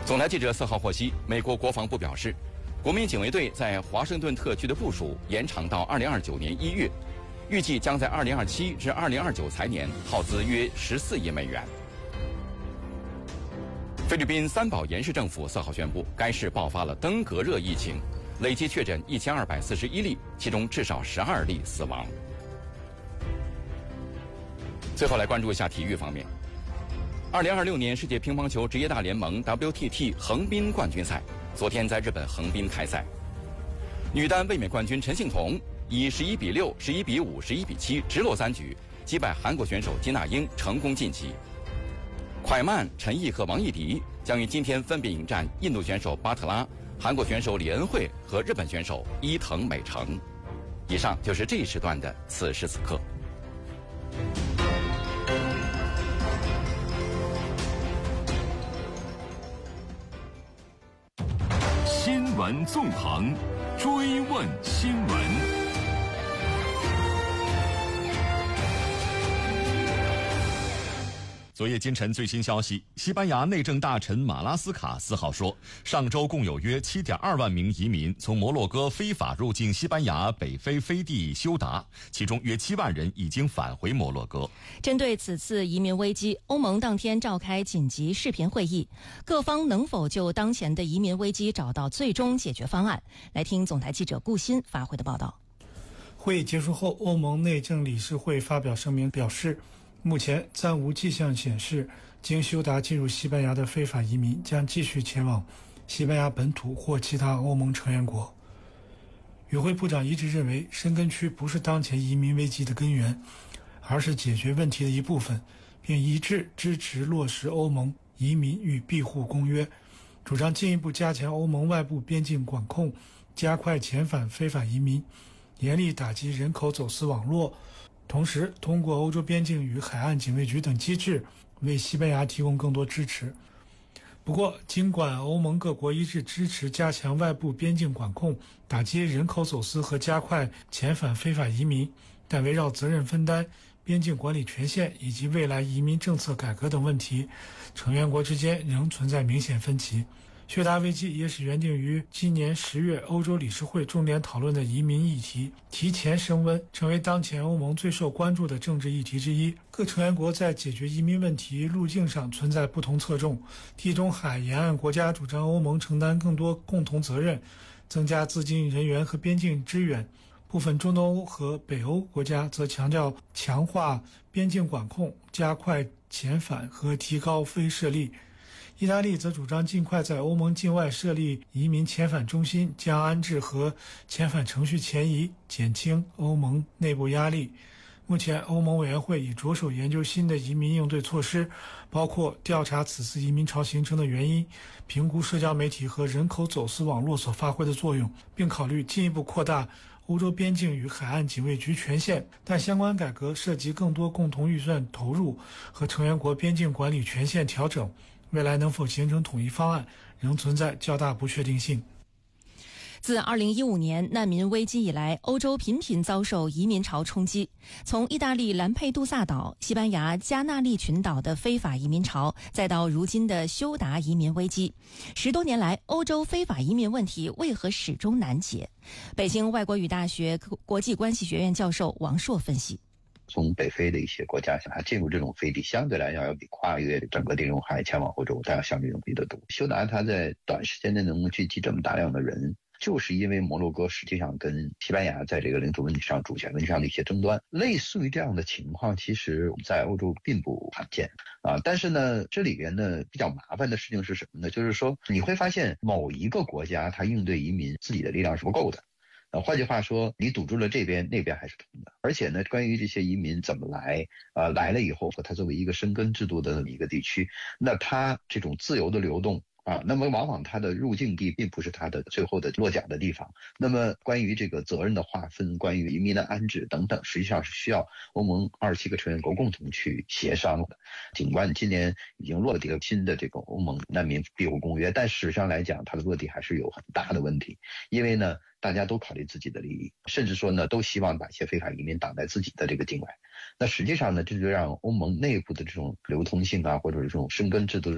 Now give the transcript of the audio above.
总台记者4号获悉，美国国防部表示，国民警卫队在华盛顿特区的部署延长到2029年1月，预计将在2027至2029财年耗资约14亿美元。菲律宾三宝岩市政府4号宣布，该市爆发了登革热疫情，累计确诊1241例，其中至少12例死亡。最后来关注一下体育方面。2026年世界乒乓球职业大联盟 WTT 横滨冠军赛昨天在日本横滨开赛，女单卫冕冠军陈幸同以11比6、11比5、11比7直落3局击败韩国选手金娜英，成功晋级。蒯曼、陈奕和王艺迪将于今天分别迎战印度选手巴特拉、韩国选手李恩惠和日本选手伊藤美诚。以上就是这一时段的此时此刻。 新闻纵横，追问新闻。 昨夜今晨最新消息，西班牙内政大臣马拉斯卡4号说，上周共有约 7.2 万名移民从摩洛哥非法入境西班牙北非飞地休达，其中约7万人已经返回摩洛哥。 针对此次移民危机，欧盟当天召开紧急视频会议，各方能否就当前的移民危机找到最终解决方案？来听总台记者顾鑫发回的报道。 会议结束后，欧盟内政理事会发表声明表示，目前暂无迹象显示经休达进入西班牙的非法移民将继续前往西班牙本土或其他欧盟成员国。与会部长一致认为，申根区不是当前移民危机的根源，而是解决问题的一部分，并一致支持落实欧盟移民与庇护公约，主张进一步加强欧盟外部边境管控，加快遣返非法移民，严厉打击人口走私网络，同时通过欧洲边境与海岸警卫局等机制为西班牙提供更多支持。不过，尽管欧盟各国一致支持加强外部边境管控，打击人口走私和加快遣返非法移民，但围绕责任分担、边境管理权限以及未来移民政策改革等问题，成员国之间仍存在明显分歧。休达危机也使原定于今年10月欧洲理事会重点讨论的移民议题提前升温，成为当前欧盟最受关注的政治议题之一。各成员国在解决移民问题路径上存在不同侧重，地中海沿岸国家主张欧盟承担更多共同责任，增加资金、人员和边境支援；部分中东欧和北欧国家则强调强化边境管控，加快遣返和提高非涉力。意大利则主张尽快在欧盟境外设立移民遣返中心，将安置和遣返程序前移，减轻欧盟内部压力。目前，欧盟委员会已着手研究新的移民应对措施，包括调查此次移民潮形成的原因，评估社交媒体和人口走私网络所发挥的作用，并考虑进一步扩大欧洲边境与海岸警卫局权限。但相关改革涉及更多共同预算投入和成员国边境管理权限调整，未来能否形成统一方案，仍存在较大不确定性。 自2015年难民危机以来，欧洲频频遭受移民潮冲击。从意大利兰佩杜萨岛、西班牙加纳利群岛的非法移民潮，再到如今的休达移民危机，10多年来，欧洲非法移民问题为何始终难解？北京外国语大学国际关系学院教授王硕分析。 从北非的一些国家，它进入这种飞地，相对来讲要比跨越整个地中海前往欧洲，它要效率容易得多。休达它在短时间内能够聚集这么大量的人，就是因为摩洛哥实际上跟西班牙在这个领土问题上、主权问题上的一些争端，类似于这样的情况，其实在欧洲并不罕见啊。但是呢，这里边呢比较麻烦的事情是什么呢？就是说你会发现某一个国家它应对移民自己的力量是不够的。换句话说，你堵住了这边，那边还是通的。而且呢，关于这些移民怎么来，来了以后，它作为一个生根制度的一个地区，那它这种自由的流动啊，那么往往它的入境地并不是它的最后的落脚的地方。那么关于这个责任的划分，关于移民的安置等等，实际上是需要欧盟27个成员国共同去协商的。尽管今年已经落地了新的这个欧盟难民庇护公约，但事实上来讲，它的落地还是有很大的问题。因为呢，大家都考虑自己的利益，甚至说呢，都希望把一些非法移民挡在自己的这个境外。那实际上呢，这就让欧盟内部的这种流通性啊，或者这种生根制度